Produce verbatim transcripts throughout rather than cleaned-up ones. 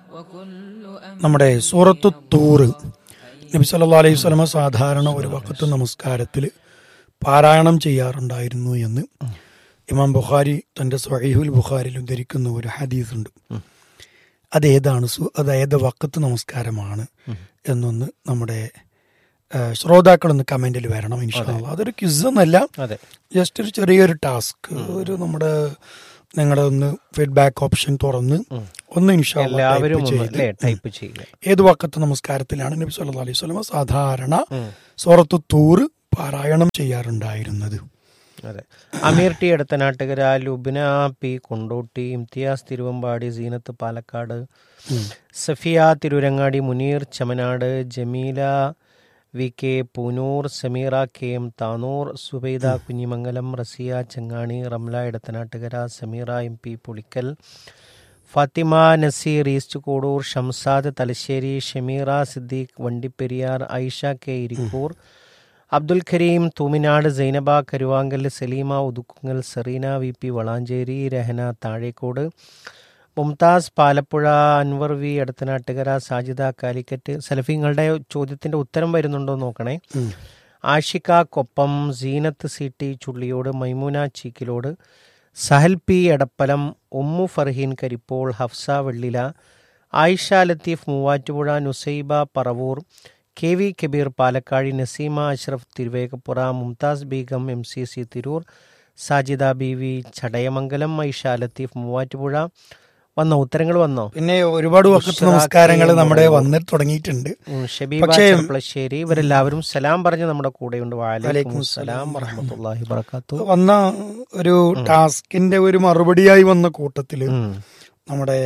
നമ്മുടെ സൂറത്തു തൂറ് നബി സല്ലല്ലാഹു അലൈഹി വസല്ലമ സാധാരണ ഒരു വഖത്ത് നമസ്കാരത്തിൽ പാരായണം ചെയ്യാറുണ്ടായിരുന്നു എന്ന് ഇമാം ബുഖാരി തൻ്റെ സ്വഹീഹുൽ ബുഖാരിയിൽ ഉദ്ധരിക്കുന്ന ഒരു ഹദീസ് ഉണ്ട്. അതേതാണ് അത് ഏത് വഖത്ത് നമസ്കാരമാണ് എന്നൊന്ന് നമ്മുടെ ശ്രോതാക്കളൊന്ന് കമന്റിൽ വരണം ഇൻഷാ അല്ലാഹ്. അതൊരു ക്വിസൊന്നല്ല, ജസ്റ്റ് ഒരു ചെറിയൊരു ടാസ്ക്. ഒരു നമ്മുടെ നിങ്ങളുടെ ഒന്ന് ഫീഡ്ബാക്ക് ഓപ്ഷൻ തുറന്ന് ഒന്ന് ഇൻഷാ അല്ലാഹ് ടൈപ്പ് ചെയ്ത് ഏത് വഖത്ത് നമസ്കാരത്തിലാണ് നബി സല്ലല്ലാഹു അലൈഹി വസല്ലം സാധാരണ സൂറത്തു തൂർ പാരായണം ചെയ്യാറുണ്ടായിരുന്നത്. അതെ. അമീർ T Edathanattukara, Lubna P Kondotty, Imtiaz Thiruvambady, Zeenath Palakkad, Safiya Tirurangadi, Muneer Chemnad, Jameela V K Poonoor, Sameera K M Tanur, Subaida Kunhimangalam, Raziya Changani, Ramla Edathanattukara, Sameera M P Pulikkal, Fathima Naseer east Kodur, Shamsad Thalassery, Shameera Siddique Vandiperiyar, Aisha K Irikkur, Abdul Kareem Thoominad, Zainaba കരുവാങ്കൽ, Saleema ഉദുക്കുങ്ങൽ, Serena V P Valanchery, Rahana Thazhekode, Mumtaz Palappuzha, Anwar V Edathanattukara, Sajida Calicut. സലഫിങ്ങളുടെ ചോദ്യത്തിന്റെ ഉത്തരം വരുന്നുണ്ടോ നോക്കണേ. Aashiq Koppam, Zeenath C T Chulliyode, Maimoona Chikkilode, Sahal P Edappalam, Umm Farheen Karippol, Hafsa വെള്ളില, Ayisha Latheef Muvattupuzha, Nusaiba Paravur, K V Kabir പാലക്കാടി, Naseema Ashraf Thiruvegappura, Mumtaz Begum M C C Tirur, Sajida B V Chadayamangalam, Aisha Latheef Muvattupuzha. വന്നോ ഉത്തരങ്ങൾ വന്നോ? പിന്നെ ഒരുപാട് വഖത്ത് നമസ്കാരങ്ങൾ നമ്മുടെ വന്ന് തുടങ്ങിയിട്ടുണ്ട്. ഷബീബ ചെർപ്പളശ്ശേരി ഇവരെല്ലാവരും സലാം പറഞ്ഞ് നമ്മുടെ കൂടെയുണ്ട്. വഅലൈക്കും സലാം വറഹ്മത്തുള്ളാഹി വബറകാതുഹു. വന്ന ഒരു ടാസ്കിന്റെ ഒരു മറുപടിയായി വന്ന കൂട്ടത്തില് നമ്മുടെ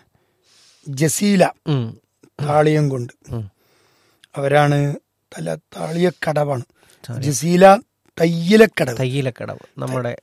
ജസീല താളിയം കൊണ്ട് അവരാണ് അല്ല താളിയക്കടവാണ് ജസീല തയ്യിലക്കടവ് തയ്യിലക്കടവ് നമ്മുടെ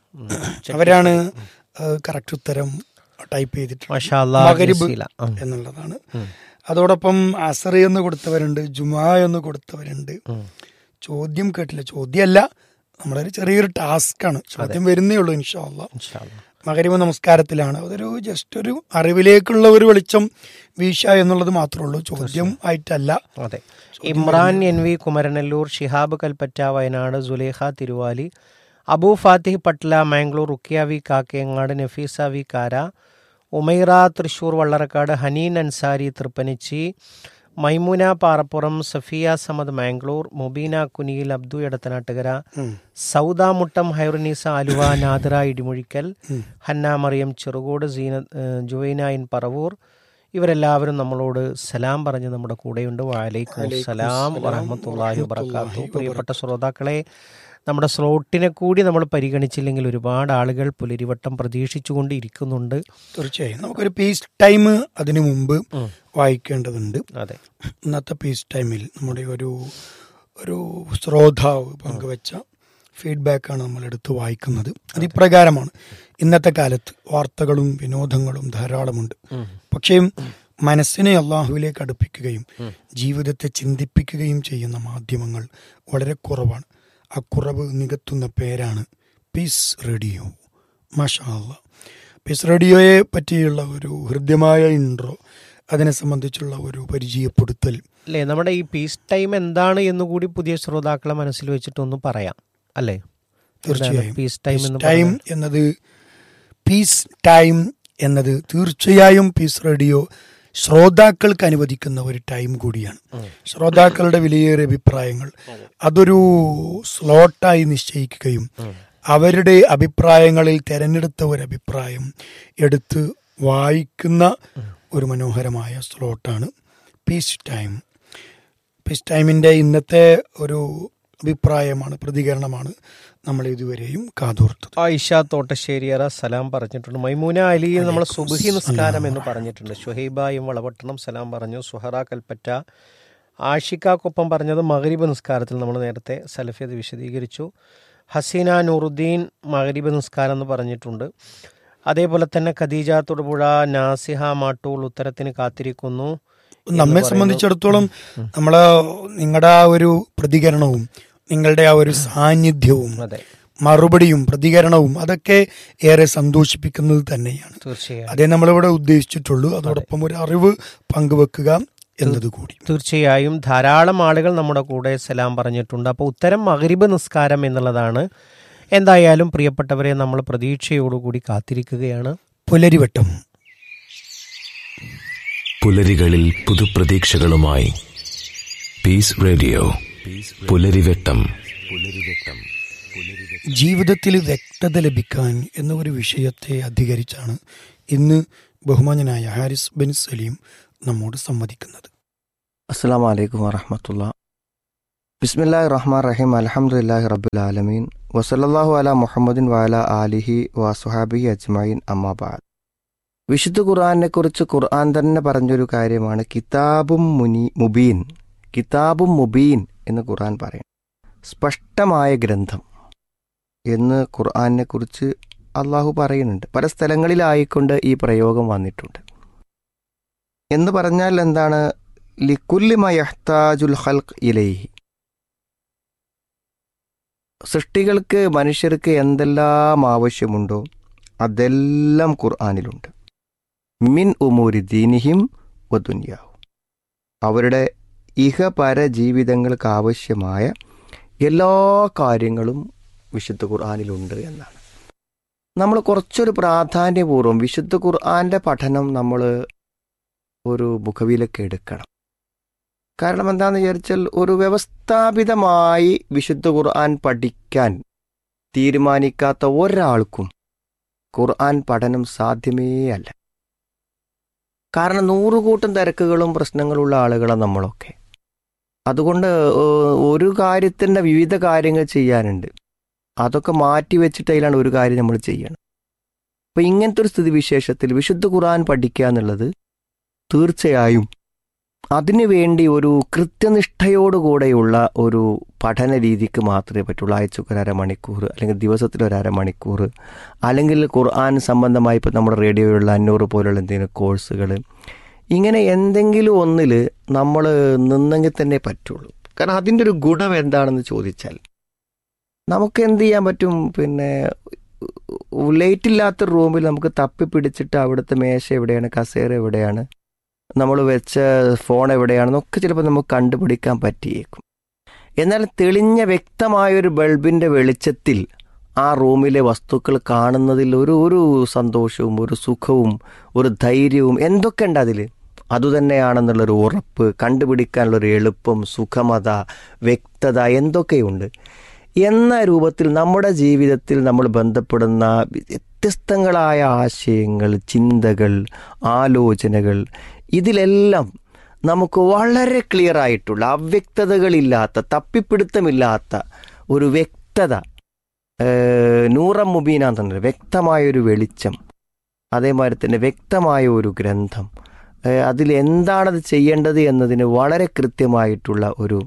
അവരാണ് കറക്റ്റ് ഉത്തരം ടൈപ്പ് ചെയ്തിട്ടുണ്ട്. മഗ്രിബ് എന്നുള്ളതാണ്. അതോടൊപ്പം അസർ എന്ന് കൊടുത്തവരുണ്ട്, ജുമാ എന്ന് കൊടുത്തവരുണ്ട്. ചോദ്യം കേട്ടില്ല, ചോദ്യമല്ല, നമ്മുടെ ഒരു ചെറിയൊരു ടാസ്ക്കാണ്. ചോദ്യം വരുന്നേ ഉള്ളൂ ഇൻഷാ അല്ലാഹ്. മഗ്രിബ് നമസ്കാരത്തിലാണ്. അതൊരു ജസ്റ്റ് ഒരു അറിവിലേക്കുള്ള ഒരു വെളിച്ചം വീശ എന്നുള്ളത് മാത്രമേ ഉള്ളൂ, ചോദ്യം ആയിട്ടല്ല. അതെ. Imran N V Kumaranallur, Shihab Kalpetta Wayanad, Sulekha Thiruvali, Abu ഫാത്തിഹ് Patla Mangalore, ruqyah V Kakkayangad, Nafeesa V കാര, ഉമൈറ തൃശൂർ വള്ളറക്കാട്, ഹനീൻ അൻസാരി തൃപ്പനിച്ചി, മൈമുന പാറപ്പുറം, സഫിയ സമദ് മാംഗ്ലൂർ, മുബീന കുനിയിൽ, അബ്ദു എടത്തനാട്ടുകര, സൗദ മുട്ടം, ഹൈറുനീസ ആലുവ, നാദിറ ഇടിമുഴിക്കൽ, ഹന്ന മറിയം ചെറുകോട്, സീന ജുവൈന ഇൻ പറവൂർ. ഇവരെല്ലാവരും നമ്മളോട് സലാം പറഞ്ഞ് നമ്മുടെ കൂടെയുണ്ട്. വഅലൈക്കും സലാം വറഹ്മത്തുള്ളാഹി വബറകാതുഹു. പ്രിയപ്പെട്ട ശ്രോതാക്കളെ, നമ്മുടെ സ്ലോട്ടിനെ കൂടി നമ്മൾ പരിഗണിച്ചില്ലെങ്കിൽ ഒരുപാട് ആളുകൾ പുലരിവട്ടം പ്രതീക്ഷിച്ചുകൊണ്ട് ഇരിക്കുന്നുണ്ട്. തീർച്ചയായും നമുക്കൊരു പീസ് ടൈം അതിനു മുമ്പ് വായിക്കേണ്ടതുണ്ട്. അതെ. ഇന്നത്തെ പീസ് ടൈമിൽ നമ്മുടെ ഒരു ഒരു ശ്രോതാവ് പങ്കുവെച്ച ഫീഡ്ബാക്കാണ് നമ്മൾ എടുത്ത് വായിക്കുന്നത്. അത് ഇപ്രകാരമാണ്: ഇന്നത്തെ കാലത്ത് വാർത്തകളും വിനോദങ്ങളും ധാരാളമുണ്ട്. പക്ഷേ മനസ്സിനെ അള്ളാഹുവിലേക്ക് അടുപ്പിക്കുകയും ജീവിതത്തെ ചിന്തിപ്പിക്കുകയും ചെയ്യുന്ന മാധ്യമങ്ങൾ വളരെ കുറവാണ്. ആ കുറവ് നികത്തുന്ന പേരാണ് പീസ് റേഡിയോ. മാഷാ അല്ലാഹ്. പീസ് റേഡിയോയെ പറ്റിയുള്ള ഒരു ഹൃദ്യമായ ഇൻട്രോ, അതിനെ സംബന്ധിച്ചുള്ള ഒരു പരിചയപ്പെടുത്തൽ അല്ലേ. നമ്മുടെ ഈ പീസ് ടൈം എന്താണ് എന്നുകൂടി പുതിയ ശ്രോതാക്കളെ മനസ്സിൽ വെച്ചിട്ടൊന്ന് പറയാം അല്ലേ. തീർച്ചയായും പീസ് ടൈം ടൈം എന്നത് പീസ് ടൈം എന്നത് തീർച്ചയായും പീസ് റേഡിയോ ശ്രോതാക്കൾക്ക് അനുവദിക്കുന്ന ഒരു ടൈം കൂടിയാണ്. ശ്രോതാക്കളുടെ വിലയേറിയ അഭിപ്രായങ്ങൾ അതൊരു സ്ലോട്ടായി നിശ്ചയിക്കുകയും അവരുടെ അഭിപ്രായങ്ങളിൽ തിരഞ്ഞെടുത്ത ഒരു അഭിപ്രായം എടുത്ത് വായിക്കുന്ന ഒരു മനോഹരമായ സ്ലോട്ടാണ് പീസ് ടൈം. പീസ് ടൈമിൻ്റെ ഇന്നത്തെ ഒരു അഭിപ്രായമാണ്, പ്രതികരണമാണ് നമ്മൾ ഇതുവരെയും കാതോർത്തത്. ആയിഷ തോട്ടശ്ശേരിയറ സലാം പറഞ്ഞിട്ടുണ്ട്. മൈമൂന അലി നമ്മൾ സുബ്ഹി നിസ്കാരം എന്ന് പറഞ്ഞിട്ടുണ്ട്. ഷുഹൈബായും വളപട്ടണം സലാം പറഞ്ഞു. സുഹറ കൽപ്പറ്റ, ആഷിക്കൊപ്പം പറഞ്ഞത് മഗ്രിബ് നിസ്കാരത്തിൽ നമ്മൾ നേരത്തെ സലഫിയത് വിശദീകരിച്ചു. ഹസീന നൂറുദ്ദീൻ മഗ്രിബ് നിസ്കാരം എന്ന് പറഞ്ഞിട്ടുണ്ട്. അതേപോലെ തന്നെ ഖദീജ തൊടുപുഴ, നാസിഹ മാട്ടൂൾ ഉത്തരത്തിന് കാത്തിരിക്കുന്നു. നമ്മെ സംബന്ധിച്ചിടത്തോളം നമ്മളെ നിങ്ങളുടെ ആ ഒരു പ്രതികരണവും നിങ്ങളുടെ ആ ഒരു സാന്നിധ്യവും മറുപടിയും പ്രതികരണവും അതൊക്കെ ഏറെ സന്തോഷിപ്പിക്കുന്നത് തന്നെയാണ്. തീർച്ചയായും അതേ നമ്മളിവിടെ ഉദ്ദേശിച്ചിട്ടുള്ളൂ. അതോടൊപ്പം ഒരു അറിവ് പങ്കുവെക്കുക എന്നതുകൂടി. തീർച്ചയായും ധാരാളം ആളുകൾ നമ്മുടെ കൂടെ സലാം പറഞ്ഞിട്ടുണ്ട്. അപ്പോൾ ഉത്തരം മഗ്രിബ് നിസ്കാരം എന്നുള്ളതാണ്. എന്തായാലും പ്രിയപ്പെട്ടവരെ, നമ്മൾ പ്രതീക്ഷയോടുകൂടി കാത്തിരിക്കുകയാണ്. പുലരിവട്ടം പുലരികളിൽ പുതുപ്രതീക്ഷകളുമായി പീസ് റേഡിയോ. പുലരിവെട്ടം. പുലരിവെട്ടം. ജീവിതത്തിൽ വ്യക്തത ലഭിക്കാൻ എന്ന ഒരു വിഷയത്തെ അധികരിച്ചാണ് ഇന്ന് ബഹുമാന്യനായ ഹാരിസ് ബിൻ സലീം നമ്മോട് സംവദിക്കുന്നത്. അസ്സലാമു അലൈക്കും വറഹ്മത്തുള്ളാഹി. ബിസ്മില്ലാഹിർ റഹ്മാനിർ റഹീം. അൽഹംദുലില്ലാഹി റബ്ബിൽ ആലമീൻ വസല്ലല്ലാഹു അലാ മുഹമ്മദിൻ വഅലാ ആലിഹി വസ്വഹാബിഹി അജ്മഈൻ. അമ്മാ ബഅദ്. വിശുദ്ധ ഖുർആനെ കുറിച്ച് ഖുർആൻ തന്നെ പറഞ്ഞൊരു കാര്യമാണ് കിതാബും മുനി മുബീൻ. കിതാബും മുബീൻ എന്ന് ഖുർആൻ പറയും. സ്പഷ്ടമായ ഗ്രന്ഥം എന്ന് ഖുർആനെ കുറിച്ച് അള്ളാഹു പറയുന്നുണ്ട്. പല സ്ഥലങ്ങളിലായിക്കൊണ്ട് ഈ പ്രയോഗം വന്നിട്ടുണ്ട്. എന്ന് പറഞ്ഞാൽ എന്താണ്? ലിക്കുല്ലി മാ യഹ്താജുൽ ഖൽഖ് ഇലൈഹി. സൃഷ്ടികൾക്ക്, മനുഷ്യർക്ക് എന്തെല്ലാം ആവശ്യമുണ്ടോ അതെല്ലാം ഖുർആനിലുണ്ട്. മിൻ ഉമൂരി ദീനിഹിം വ ദുനിയാഹും. അവരുടെ ഇഹപര ജീവിതങ്ങൾക്ക് ആവശ്യമായ എല്ലാ കാര്യങ്ങളും വിശുദ്ധ ഖുർആനിലുണ്ട് എന്നാണ്. നമ്മൾ കുറച്ചൊരു പ്രാധാന്യപൂർവ്വം വിശുദ്ധ ഖുർആന്റെ പഠനം നമ്മൾ ഒരു മുഖവിലൊക്കെ എടുക്കണം. കാരണം എന്താണെന്ന് വിചാരിച്ചാൽ, ഒരു വ്യവസ്ഥാപിതമായി വിശുദ്ധ ഖുർആൻ പഠിക്കാൻ തീരുമാനിക്കാത്ത ഒരാൾക്കും ഖുർആൻ പഠനം സാധ്യമേ അല്ല. കാരണം നൂറുകൂട്ടം തിരക്കുകളും പ്രശ്നങ്ങളുള്ള ആളുകളാണ് നമ്മളൊക്കെ. അതുകൊണ്ട് ഒരു കാര്യത്തിൻ്റെ വിവിധ കാര്യങ്ങൾ ചെയ്യാനുണ്ട്. അതൊക്കെ മാറ്റി വെച്ചിട്ട് അതിലാണ് ഒരു കാര്യം നമ്മൾ ചെയ്യണം. അപ്പം ഇങ്ങനത്തെ ഒരു സ്ഥിതിവിശേഷത്തിൽ വിശുദ്ധ ഖുർആൻ പഠിക്കുക എന്നുള്ളത് തീർച്ചയായും അതിനു വേണ്ടി ഒരു കൃത്യനിഷ്ഠയോടുകൂടെയുള്ള ഒരു പഠന രീതിക്ക് മാത്രമേ പറ്റുള്ളൂ. ആഴ്ചക്ക് ഒരു അരമണിക്കൂർ, അല്ലെങ്കിൽ ദിവസത്തിൽ ഒരു അരമണിക്കൂർ, അല്ലെങ്കിൽ ഖുർആൻ സംബന്ധമായി ഇപ്പോൾ നമ്മുടെ റേഡിയോയിലുള്ള അഞ്ഞൂറ് പോലുള്ള എന്തെങ്കിലും കോഴ്സുകൾ, ഇങ്ങനെ എന്തെങ്കിലും ഒന്നിൽ നമ്മൾ നിന്നെങ്കിൽ തന്നെ പറ്റുള്ളൂ. കാരണം അതിൻ്റെ ഒരു ഗുണം എന്താണെന്ന് ചോദിച്ചാൽ, നമുക്ക് എന്ത് ചെയ്യാൻ പറ്റും? പിന്നെ ലൈറ്റില്ലാത്ത റൂമിൽ നമുക്ക് തപ്പി പിടിച്ചിട്ട് അവിടുത്തെ മേശ എവിടെയാണ്, കസേര എവിടെയാണ്, നമ്മൾ വെച്ച ഫോൺ എവിടെയാണെന്നൊക്കെ ചിലപ്പോൾ നമുക്ക് കണ്ടുപിടിക്കാൻ പറ്റിയേക്കും. എന്നാൽ തെളിഞ്ഞ വ്യക്തമായൊരു ബൾബിൻ്റെ വെളിച്ചത്തിൽ ആ റൂമിലെ വസ്തുക്കൾ കാണുന്നതിൽ ഒരു ഒരു സന്തോഷവും ഒരു സുഖവും ഒരു ധൈര്യവും എന്തൊക്കെ ഉണ്ട് അതിൽ, അതുതന്നെയാണെന്നുള്ളൊരു ഉറപ്പ്, കണ്ടുപിടിക്കാനുള്ളൊരു എളുപ്പം, സുഖമത, വ്യക്തത എന്തൊക്കെയുണ്ട് എന്ന രൂപത്തിൽ നമ്മുടെ ജീവിതത്തിൽ നമ്മൾ ബന്ധപ്പെടുന്ന വ്യത്യസ്തങ്ങളായ ആശയങ്ങൾ, ചിന്തകൾ, ആലോചനകൾ, ഇതിലെല്ലാം നമുക്ക് വളരെ ക്ലിയർ ആയിട്ടുള്ള, അവ്യക്തതകളില്ലാത്ത, തപ്പിപ്പിടുത്തമില്ലാത്ത ഒരു വ്യക്തത, നൂറം മുബീന തന്നെ വ്യക്തമായൊരു വെളിച്ചം, അതേമാതിരി തന്നെ വ്യക്തമായ ഒരു ഗ്രന്ഥം, അതിലെന്താണത് ചെയ്യേണ്ടത് എന്നതിന് വളരെ കൃത്യമായിട്ടുള്ള ഒരു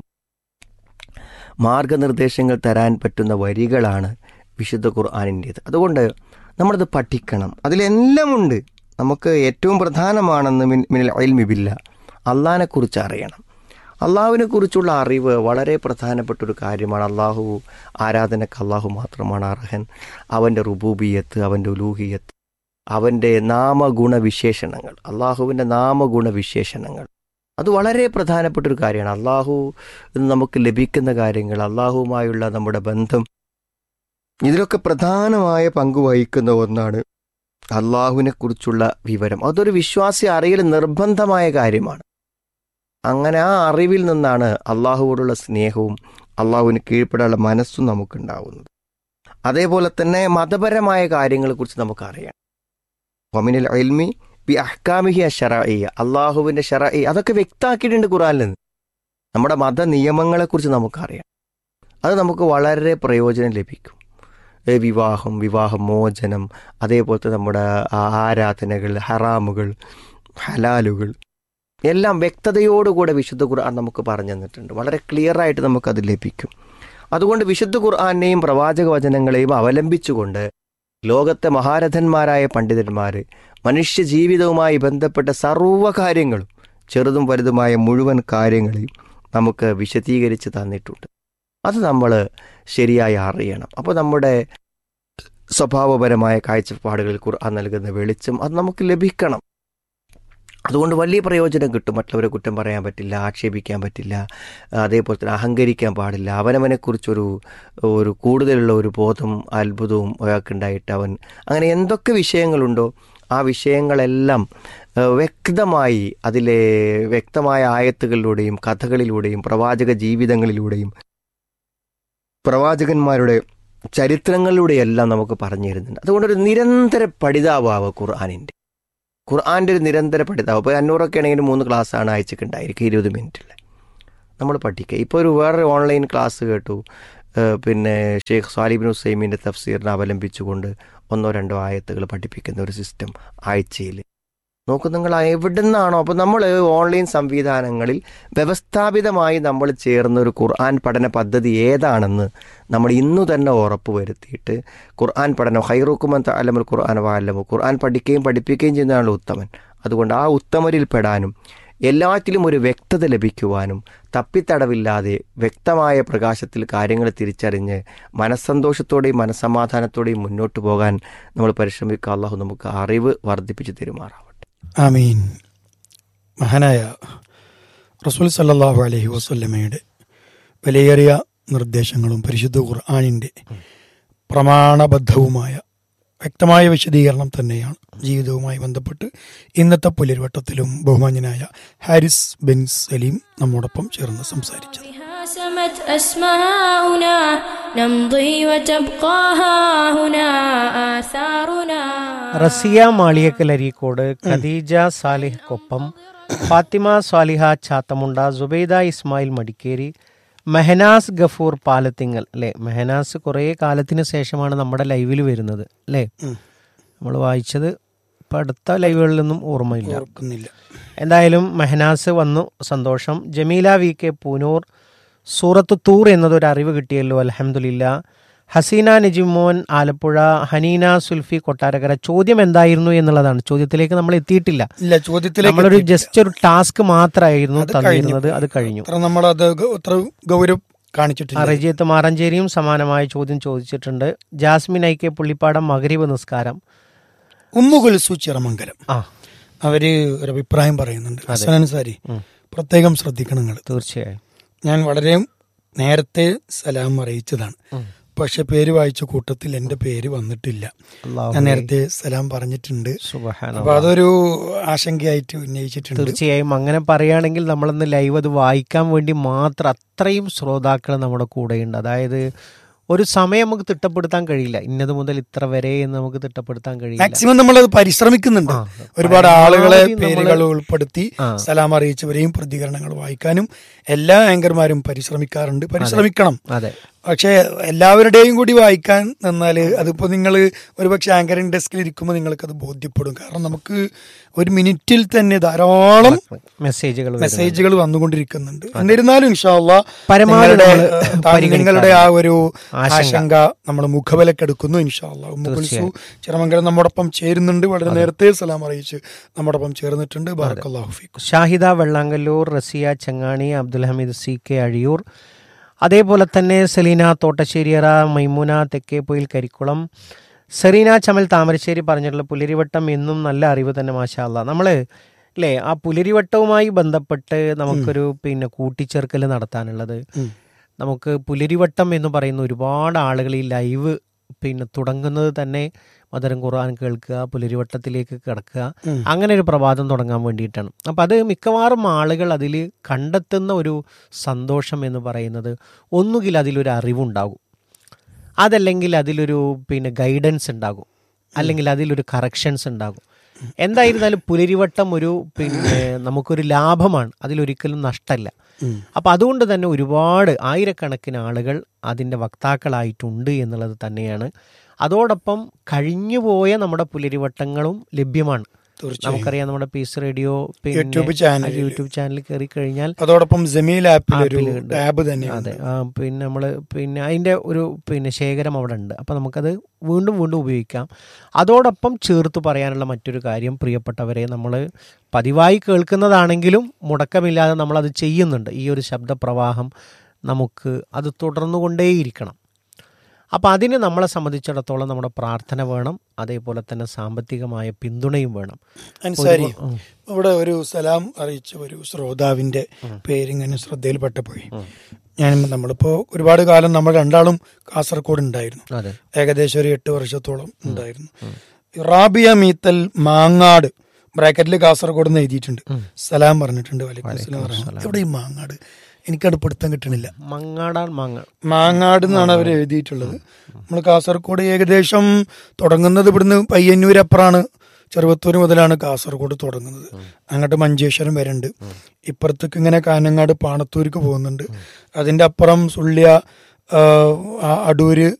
മാർഗനിർദ്ദേശങ്ങൾ തരാൻ പറ്റുന്ന വരികളാണ് വിശുദ്ധ ഖുർആനിൻ്റേത്. അതുകൊണ്ട് നമ്മളത് പഠിക്കണം. അതിലെല്ലാം ഉണ്ട്. നമുക്ക് ഏറ്റവും പ്രധാനമാണെന്ന് മിൻ മിനൽ ഇൽമി ബില്ലാ, അള്ളാഹിനെ കുറിച്ച് അറിയണം. അള്ളാഹുവിനെ കുറിച്ചുള്ള അറിവ് വളരെ പ്രധാനപ്പെട്ടൊരു കാര്യമാണ്. അള്ളാഹു ആരാധനക്ക് അള്ളാഹു മാത്രമാണ് അർഹൻ. അവൻ്റെ റുബൂബിയത്ത്, അവൻ്റെ ഉലൂഹിയത്ത്, അവൻ്റെ നാമഗുണവിശേഷണങ്ങൾ, അള്ളാഹുവിൻ്റെ നാമഗുണവിശേഷണങ്ങൾ, അത് വളരെ പ്രധാനപ്പെട്ടൊരു കാര്യമാണ്. അള്ളാഹു നമുക്ക് ലഭിക്കുന്ന കാര്യങ്ങൾ, അള്ളാഹുവുമായുള്ള നമ്മുടെ ബന്ധം, ഇതിലൊക്കെ പ്രധാനമായ പങ്ക് വഹിക്കുന്ന ഒന്നാണ് അള്ളാഹുവിനെ കുറിച്ചുള്ള വിവരം. അതൊരു വിശ്വാസി അറിയൽ നിർബന്ധമായ കാര്യമാണ്. അങ്ങനെ ആ അറിവിൽ നിന്നാണ് അള്ളാഹുവോടുള്ള സ്നേഹവും അള്ളാഹുവിന് കീഴ്പ്പെടാനുള്ള മനസ്സും നമുക്കുണ്ടാവുന്നത്. അതേപോലെ തന്നെ മതപരമായ കാര്യങ്ങളെക്കുറിച്ച് നമുക്കറിയാം. വമിനൽ ഇൽമി ബി അഹ്കാമിഹി അശ്ശറഇയ്യ, അള്ളാഹുവിൻ്റെ ശറഇ അതൊക്കെ വ്യക്തമാക്കിയിട്ടുണ്ട് ഖുർആനിൽ നിന്ന്. നമ്മുടെ മത നിയമങ്ങളെക്കുറിച്ച് നമുക്കറിയാം. അത് നമുക്ക് വളരെ പ്രയോജനം ലഭിക്കും. വിവാഹം, വിവാഹമോചനം, അതേപോലത്തെ നമ്മുടെ ആരാധനകൾ, ഹറാമുകൾ, ഹലാലുകൾ എല്ലാം വ്യക്തതയോടുകൂടെ വിശുദ്ധ ഖുർആൻ നമുക്ക് പറഞ്ഞു തന്നിട്ടുണ്ട്. വളരെ ക്ലിയറായിട്ട് നമുക്കത് ലഭിക്കും. അതുകൊണ്ട് വിശുദ്ധ ഖുർആനെയും പ്രവാചക വചനങ്ങളെയും അവലംബിച്ചുകൊണ്ട് ലോകത്തെ മഹാരഥന്മാരായ പണ്ഡിതന്മാർ മനുഷ്യ ജീവിതവുമായി ബന്ധപ്പെട്ട സർവ്വ കാര്യങ്ങളും, ചെറുതും വലുതുമായ മുഴുവൻ കാര്യങ്ങളെയും നമുക്ക് വിശദീകരിച്ച് തന്നിട്ടുണ്ട്. അത് നമ്മൾ ശരിയായി അറിയണം. അപ്പോൾ നമ്മുടെ സ്വഭാവപരമായ കാഴ്ചപ്പാടുകളിൽ ഖുർആൻ നൽകുന്ന വെളിച്ചം അത് നമുക്ക് ലഭിക്കണം. അതുകൊണ്ട് വലിയ പ്രയോജനം കിട്ടും. മറ്റുള്ളവരെ കുറ്റം പറയാൻ പറ്റില്ല, ആക്ഷേപിക്കാൻ പറ്റില്ല, അതേപോലെ തന്നെ അഹങ്കരിക്കാൻ പാടില്ല. അവനവനെക്കുറിച്ചൊരു ഒരു കൂടുതലുള്ള ഒരു ബോധം അത്ഭുതവും ഒരാൾക്കുണ്ടായിട്ട് അവൻ അങ്ങനെ എന്തൊക്കെ വിഷയങ്ങളുണ്ടോ ആ വിഷയങ്ങളെല്ലാം വ്യക്തമായി അതിലെ വ്യക്തമായ ആയത്തുകളിലൂടെയും കഥകളിലൂടെയും പ്രവാചക ജീവിതങ്ങളിലൂടെയും പ്രവാചകന്മാരുടെ ചരിത്രങ്ങളിലൂടെയെല്ലാം നമുക്ക് പറഞ്ഞു തരുന്നുണ്ട്. അതുകൊണ്ടൊരു നിരന്തര പഠിതാവാവ് ഖുർആനിൻ്റെ ഖുർആൻ്റെ ഒരു നിരന്തര പഠിതാവ്. ഇപ്പോൾ അഞ്ഞൂറൊക്കെ ആണെങ്കിൽ മൂന്ന് ക്ലാസ്സാണ് ആഴ്ചക്ക് ഉണ്ടായിരിക്കും, ഇരുപത് മിനിറ്റിൽ നമ്മൾ പഠിക്കുക. ഇപ്പോൾ ഒരു വേറെ ഓൺലൈൻ ക്ലാസ് കേട്ടു, പിന്നെ ഷെയ്ഖ് സാലിബിൻ ഹുസൈമിൻ്റെ തഫ്സീറിനെ അവലംബിച്ചുകൊണ്ട് ഒന്നോ രണ്ടോ ആയത്തുകൾ പഠിപ്പിക്കുന്ന ഒരു സിസ്റ്റം ആഴ്ചയിൽ നോക്കൂ. നിങ്ങൾ എവിടെ നിന്നാണോ, അപ്പോൾ നമ്മൾ ഓൺലൈൻ സംവിധാനങ്ങളിൽ വ്യവസ്ഥാപിതമായി നമ്മൾ ചേർന്ന ഒരു ഖുർആൻ പഠന പദ്ധതി ഏതാണെന്ന് നമ്മൾ ഇന്നു തന്നെ ഉറപ്പ് വരുത്തിയിട്ട് ഖുർആൻ പഠനം ഹൈറുക്കുമൻ തഅല്ലമുൽ ഖുർആൻ വഅല്ലമു, ഖുർആൻ പഠിക്കുകയും പഠിപ്പിക്കുകയും ചെയ്യുന്നതാണ് ഉത്തമൻ. അതുകൊണ്ട് ആ ഉത്തമരിൽ പെടാനും എല്ലാറ്റിലും ഒരു വ്യക്തത ലഭിക്കുവാനും തപ്പിത്തടവില്ലാതെ വ്യക്തമായ പ്രകാശത്തിൽ കാര്യങ്ങൾ തിരിച്ചറിഞ്ഞ് മനസ്സന്തോഷത്തോടെയും മനസ്സമാധാനത്തോടെയും മുന്നോട്ട് പോകാൻ നമ്മൾ പരിശ്രമിക്കുക. അള്ളാഹു നമുക്ക് അറിവ് വർദ്ധിപ്പിച്ച് തെരുമാറാവട്ടെ. ആമീൻ. മഹാനായ റസൂൽ സല്ലല്ലാഹു അലൈഹി വസല്ലമയുടെ വിലയേറിയ നിർദ്ദേശങ്ങളും പരിശുദ്ധ ഖുർആനിൻ്റെ പ്രമാണബദ്ധവുമായ വ്യക്തമായ വിശദീകരണം തന്നെയാണ് ജീവിതവുമായി ബന്ധപ്പെട്ട് ഇന്നത്തെ പുലരിവട്ടത്തിലും ബഹുമാന്യനായ ഹാരിസ് ബിൻ സലീം നമ്മോടൊപ്പം ചേർന്ന് സംസാരിച്ചത്. سمت أسماؤنا نمضي وتبقى هاهنا آثارنا. റസിയ മാളിയക്കൽ അരീക്കോട്, ഖദീജ സാലിഹ്ക്കൊപ്പം, ഫാത്തിമ സ്വാലിഹ ചാത്തമുണ്ട, സുബൈദ ഇസ്മായിൽ മടിക്കേരി, മെഹനാസ് ഗഫൂർ പാലത്തിങ്ങൽ. അല്ലേ, മെഹനാസ് കുറേ കാലത്തിന് ശേഷമാണ് നമ്മുടെ ലൈവിൽ വരുന്നത് അല്ലേ? നമ്മൾ വായിച്ചത് ഇപ്പം അടുത്ത ലൈവുകളിലൊന്നും ഓർമ്മയില്ല. എന്തായാലും മെഹനാസ് വന്നു, സന്തോഷം. ജമീല വി കെ പൂനൂർ, സൂറത്ത് തൂർ എന്നതൊരു അറിവ് കിട്ടിയല്ലോ, അൽഹംദുലില്ലാ. ഹസീന നജിമോൻ ആലപ്പുഴ, ഹനീന സുൽഫി കൊട്ടാരക്കര. ചോദ്യം എന്തായിരുന്നു എന്നുള്ളതാണ്. ചോദ്യത്തിലേക്ക് നമ്മൾ എത്തിയിട്ടില്ല. നമ്മളൊരു ജസ്റ്റ് ഒരു ടാസ്ക് മാത്രമായിരുന്നു തന്നിരുന്നത്, അത് കഴിഞ്ഞു. റജിയത്ത് മാറഞ്ചേരിയും സമാനമായ ചോദ്യം ചോദിച്ചിട്ടുണ്ട്. ജാസ്മിൻ ഐ കെ പുള്ളിപ്പാടം, മഗ്രിബ് നിസ്കാരം. ഉമ്മുകുൽസു ചിറമംഗലം അവര് ഒരു അഭിപ്രായം പറയുന്നുണ്ട്. ഹസനൻസാരി പ്രത്യേകം ശ്രദ്ധിക്കണം നിങ്ങൾ. തീർച്ചയായും ഞാൻ വളരെ നേരത്തെ സലാം അറിയിച്ചതാണ്, പക്ഷെ പേര് വായിച്ച കൂട്ടത്തിൽ എന്റെ പേര് വന്നിട്ടില്ല. ഞാൻ നേരത്തെ സലാം പറഞ്ഞിട്ടുണ്ട്. അപ്പൊ അതൊരു ആശങ്കയായിട്ട് ഉന്നയിച്ചിട്ടുണ്ട്. തീർച്ചയായും അങ്ങനെ പറയുകയാണെങ്കിൽ നമ്മളൊന്ന് ലൈവ് അത് വായിക്കാൻ വേണ്ടി മാത്രം അത്രയും ശ്രോതാക്കൾ നമ്മുടെ കൂടെയുണ്ട്. അതായത് ഒരു സമയം നമുക്ക് തിട്ടപ്പെടുത്താൻ കഴിയില്ല, ഇന്നത് മുതൽ ഇത്ര വരെ എന്ന് നമുക്ക് തിട്ടപ്പെടുത്താൻ കഴിയില്ല. മാക്സിമം നമ്മളത് പരിശ്രമിക്കുന്നുണ്ട്. ഒരുപാട് ആളുകളെ പേരുകൾ ഉൾപ്പെടുത്തി സലാം അറിയിച്ചവരെയും പ്രതികരണങ്ങൾ വായിക്കാനും എല്ലാ ആങ്കർമാരും പരിശ്രമിക്കാറുണ്ട്, പരിശ്രമിക്കണം. അതെ, പക്ഷെ എല്ലാവരുടെയും കൂടി വായിക്കാൻ നിന്നാല് അതിപ്പോ നിങ്ങൾ ഒരുപക്ഷെ ആങ്കറിംഗ് ഡെസ്കിൽ ഇരിക്കുമ്പോൾ നിങ്ങൾക്ക് അത് ബോധ്യപ്പെടും. കാരണം നമുക്ക് ഒരു മിനിറ്റിൽ തന്നെ ധാരാളം മെസ്സേജുകൾ മെസ്സേജുകൾ വന്നുകൊണ്ടിരിക്കുന്നുണ്ട്. എന്നിരുന്നാലും ഇൻഷാ അല്ലാഹ് പരമാവധി നിങ്ങളുടെ ആ ഒരു ആശങ്ക നമ്മൾ മുഖവിലക്കെടുക്കുന്നു. ഇൻഷാ അല്ലാഹ് ഉമ്മുകുൽസു ചിറമംഗലം നമ്മോടൊപ്പം ചേരുന്നുണ്ട്. വളരെ നേരത്തെ സലാം അറിയിച്ച് നമ്മോടൊപ്പം ചേർന്നിട്ടുണ്ട്. ബറക്കല്ലാഹു ഫീക്കും. ഷാഹിദ വെള്ളാങ്കല്ലൂർ, റസിയ ചങ്ങാണി, അബ്ദുൽ ഹമീദ് സി കെ അഴിയൂർ, അതേപോലെ തന്നെ സെലീന തോട്ടശ്ശേരിയറ, മൈമുന തെക്കേപ്പൊയിൽ കരിക്കുളം, സെറീന ചമൽ താമരശ്ശേരി പറഞ്ഞിട്ടുള്ള പുലരിവട്ടം എന്നും നല്ല അറിവ് തന്നെ മാഷാ അല്ലാ. നമ്മൾ അല്ലേ ആ പുലരിവട്ടവുമായി ബന്ധപ്പെട്ട് നമുക്കൊരു പിന്നെ കൂട്ടിച്ചേർക്കൽ നടത്താനുള്ളത്. നമുക്ക് പുലരിവട്ടം എന്ന് പറയുന്ന ഒരുപാട് ആളുകൾ ഈ ലൈവ് പിന്നെ തുടങ്ങുന്നത് തന്നെ മദരം ഖുർആൻ കേൾക്കുക, പുലരിവട്ടത്തിലേക്ക് കിടക്കുക, അങ്ങനെ ഒരു പ്രഭാതം തുടങ്ങാൻ വേണ്ടിയിട്ടാണ്. അപ്പം അത് മിക്കവാറും ആളുകൾ അതിൽ കണ്ടെത്തുന്ന ഒരു സന്തോഷം എന്ന് പറയുന്നത് ഒന്നുകിൽ അതിലൊരു അറിവുണ്ടാകും, അതല്ലെങ്കിൽ അതിലൊരു പിന്നെ ഗൈഡൻസ് ഉണ്ടാകും, അല്ലെങ്കിൽ അതിലൊരു കറക്ഷൻസ് ഉണ്ടാകും. എന്തായിരുന്നാലും പുലരിവട്ടം ഒരു പിന്നെ നമുക്കൊരു ലാഭമാണ്, അതിലൊരിക്കലും നഷ്ടമല്ല. അപ്പം അതുകൊണ്ട് തന്നെ ഒരുപാട് ആയിരക്കണക്കിന് ആളുകൾ അതിൻ്റെ വക്താക്കളായിട്ടുണ്ട് എന്നുള്ളത് തന്നെയാണ്. അതോടൊപ്പം കഴിഞ്ഞുപോയ നമ്മുടെ പുലരിവട്ടങ്ങളും ലഭ്യമാണ്. നമുക്കറിയാം നമ്മുടെ piece radio YouTube channel YouTube channel കയറി കഴിഞ്ഞാൽ അതോടൊപ്പം ജമീൽ ആപ്പിൽ ഒരു ടാബ് തന്നെ. അതെ, പിന്നെ നമ്മൾ പിന്നെ അതിൻ്റെ ഒരു പിന്നെ ശേഖരം അവിടെ ഉണ്ട്. അപ്പം നമുക്കത് വീണ്ടും വീണ്ടും ഉപയോഗിക്കാം. അതോടൊപ്പം ചേർത്ത് പറയാനുള്ള മറ്റൊരു കാര്യം, പ്രിയപ്പെട്ടവരെ, നമ്മൾ പതിവായി കേൾക്കുന്നതാണെങ്കിലും മുടക്കമില്ലാതെ നമ്മളത് ചെയ്യുന്നുണ്ട്. ഈ ഒരു ശബ്ദപ്രവാഹം നമുക്ക് അത് തുടർന്നുകൊണ്ടേയിരിക്കണം. അപ്പോൾ അതിന് നമ്മളെ സംബന്ധിച്ചിടത്തോളം നമ്മുടെ പ്രാർത്ഥന വേണം, അതേപോലെ തന്നെ സാമ്പത്തികമായ പിന്തുണയും വേണം. അൻസാരി, ഇവിടെ ഒരു സലാം അറിയിച്ച ഒരു ശ്രോതാവിൻ്റെ പേരിങ്ങനെ ശ്രദ്ധയിൽപ്പെട്ടപ്പോഴേ ഞാൻ നമ്മളിപ്പോൾ ഒരുപാട് കാലം നമ്മൾ രണ്ടാളും കാസർഗോഡ് ഉണ്ടായിരുന്നു, ഏകദേശം ഒരു എട്ട് വർഷത്തോളം ഉണ്ടായിരുന്നു. റാബിയ മീത്തൽ മാങ്ങാട് ബ്രാക്കറ്റിൽ കാസർഗോഡ് എന്ന് എഴുതിയിട്ടുണ്ട്, സലാം പറഞ്ഞിട്ടുണ്ട്. എവിടെ ഈ മാങ്ങാട്? എനിക്കത് പിടുത്തം കിട്ടണില്ല. മങ്ങാടാൻ മാങ്ങ മാങ്ങാട് എന്നാണ് അവർ എഴുതിയിട്ടുള്ളത്. നമ്മൾ കാസർഗോഡ് ഏകദേശം തുടങ്ങുന്നത് ഇവിടുന്ന് പയ്യന്നൂരപ്പുറമാണ്, ചെറുവത്തൂർ മുതലാണ് കാസർഗോഡ് തുടങ്ങുന്നത്. അങ്ങോട്ട് മഞ്ചേശ്വരം വരെ ഉണ്ട്. ഇപ്പുറത്തേക്ക് ഇങ്ങനെ കാനങ്ങാട് പാണത്തൂർക്ക് പോകുന്നുണ്ട്. അതിൻ്റെ അപ്പുറം സുള്ളിയ, അടൂര്,